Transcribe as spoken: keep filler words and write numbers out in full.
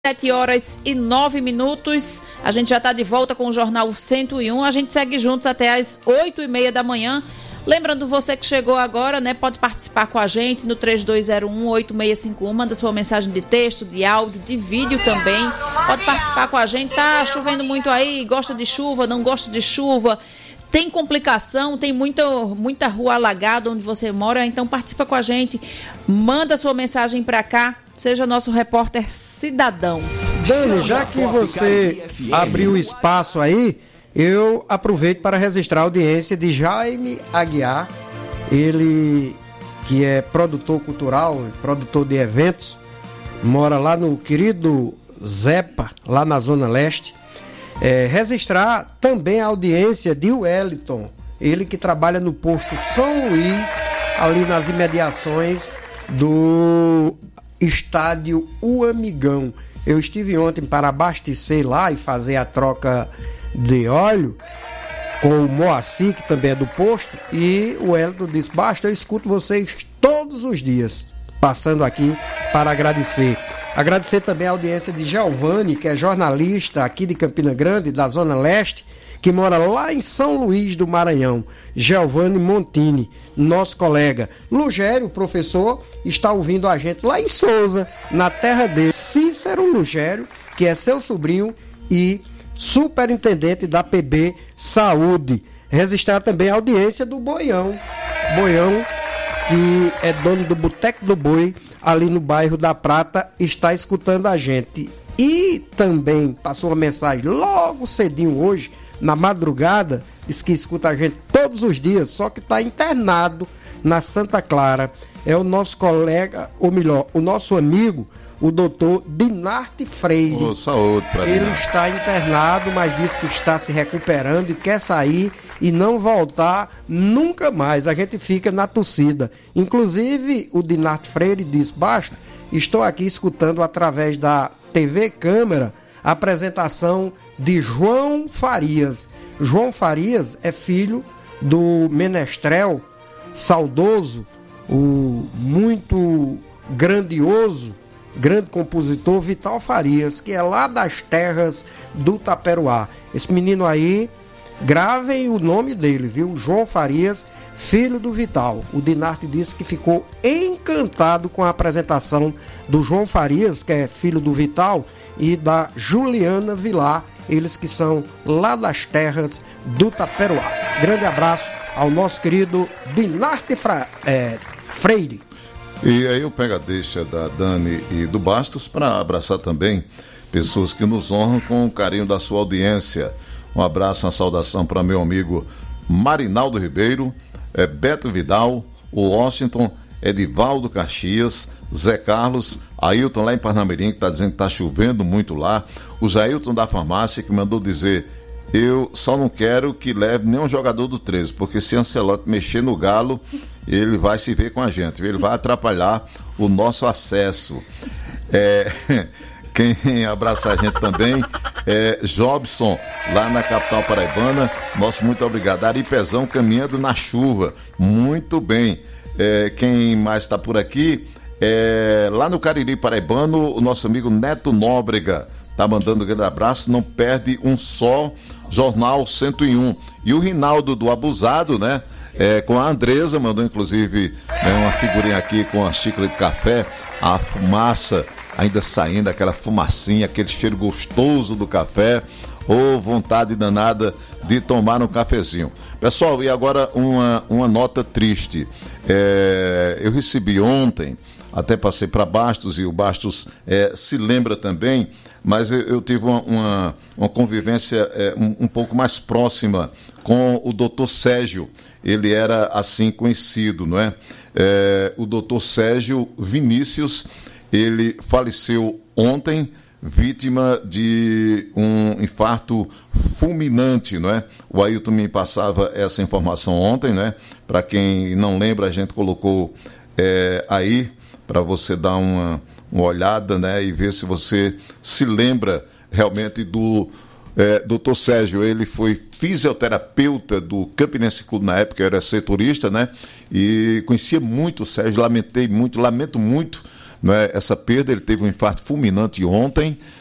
sete horas e nove minutos, a gente já está de volta com o Jornal cento e um, a gente segue juntos até as oito e meia da manhã. Lembrando você que chegou agora, né, pode participar com a gente no três dois zero um, oito seis cinco um, manda sua mensagem de texto, de áudio, de vídeo também, pode participar com a gente. Tá chovendo muito aí, gosta de chuva, não gosta de chuva, tem complicação, tem muita, muita rua alagada onde você mora, então participa com a gente, manda sua mensagem para cá, seja nosso repórter cidadão. Dani, já que você abriu espaço aí, eu aproveito para registrar a audiência de Jaime Aguiar, ele que é produtor cultural, produtor de eventos, mora lá no querido Zepa, lá na Zona Leste. É, registrar também a audiência de Wellington, ele que trabalha no posto São Luís, ali nas imediações do estádio O Amigão. Eu estive ontem para abastecer lá e fazer a troca de óleo com o Moacir, que também é do posto, e o Wellington disse: basta, eu escuto vocês todos os dias, passando aqui para agradecer. Agradecer também a audiência de Giovanni, que é jornalista aqui de Campina Grande, da Zona Leste, que mora lá em São Luís do Maranhão. Giovanni Montini, nosso colega. Lugério, professor, está ouvindo a gente lá em Souza, na terra dele. Cícero Lugério, que é seu sobrinho e superintendente da P B Saúde. Registrar também a audiência do Boião. Boião, que é dono do Boteco do Boi, ali no bairro da Prata, está escutando a gente. E também passou uma mensagem logo cedinho hoje, na madrugada, diz que escuta a gente todos os dias, só que está internado na Santa Clara. É o nosso colega, ou melhor, o nosso amigo, o doutor Dinarte Freire. Oh, saúde pra Ele Dinarte. está internado, mas diz que está se recuperando e quer sair e não voltar nunca mais. A gente fica na torcida. Inclusive, o Dinarte Freire diz: basta, estou aqui escutando através da T V Câmara a apresentação de João Farias. João Farias é filho do menestrel saudoso, o muito grandioso, grande compositor Vital Farias, que é lá das terras do Taperoá. Esse menino aí, gravem o nome dele, viu? João Farias, filho do Vital. O Dinarte disse que ficou encantado com a apresentação do João Farias, que é filho do Vital, e da Juliana Vilar, eles que são lá das terras do Taperoá. Grande abraço ao nosso querido Dinarte Fra... é, Freire. E aí eu pego a deixa da Dani e do Bastos para abraçar também pessoas que nos honram com o carinho da sua audiência. Um abraço, uma saudação para meu amigo Marinaldo Ribeiro, é, Beto Vidal, o Washington, Edivaldo Caxias, Zé Carlos, Ailton lá em Parnamirim, que está dizendo que está chovendo muito lá, o Jailton da farmácia, que mandou dizer: eu só não quero que leve nenhum jogador do treze, porque se Ancelotti mexer no Galo, ele vai se ver com a gente, ele vai atrapalhar o nosso acesso. É, quem abraça a gente também é Jobson, lá na capital paraibana. Nosso muito obrigado. Aripezão caminhando na chuva, muito bem. É, quem mais está por aqui é lá no Cariri paraibano, o nosso amigo Neto Nóbrega tá mandando um grande abraço, não perde um só Jornal cento e um. E o Rinaldo do Abusado, né? É, com a Andresa, mandou inclusive, né, uma figurinha aqui com a xícara de café, a fumaça ainda saindo, aquela fumacinha, aquele cheiro gostoso do café. Ô, oh, vontade danada de tomar um cafezinho. Pessoal, e agora uma, uma nota triste. É, eu recebi ontem, até passei para Bastos, e o Bastos é, se lembra também, mas eu, eu tive uma, uma, uma convivência é, um, um pouco mais próxima com o doutor Sérgio. Ele era assim conhecido, não é? É, o doutor Sérgio Vinícius, ele faleceu ontem, vítima de um infarto fulminante, não é? O Ailton me passava essa informação ontem, né? Para quem não lembra, a gente colocou é, aí para você dar uma, uma olhada, né? E ver se você se lembra realmente do é, doutor Sérgio. Ele foi fisioterapeuta do Campinense Clube na época, eu era setorista, né? E conhecia muito o Sérgio, lamentei muito, lamento muito não é? Essa perda, ele teve um infarto fulminante ontem,